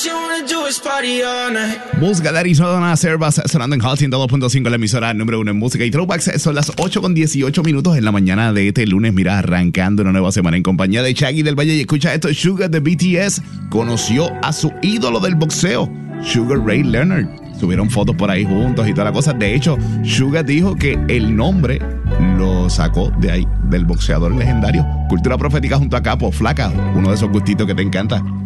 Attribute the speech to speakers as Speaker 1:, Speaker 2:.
Speaker 1: Música de Arizona Servas sonando en Hot 102.5, la emisora número 1 en música y throwbacks. Son las 8:18 en la mañana de este lunes. Mira, arrancando una nueva semana en compañía de Shaggy del Valle. Y escucha esto: Sugar de BTS conoció a su ídolo del boxeo, Sugar Ray Leonard. Subieron fotos por ahí juntos y toda la cosa. De hecho, Sugar dijo que el nombre lo sacó de ahí, del boxeador legendario. Cultura profética junto a Capo. Flaca, uno de esos gustitos que te encanta.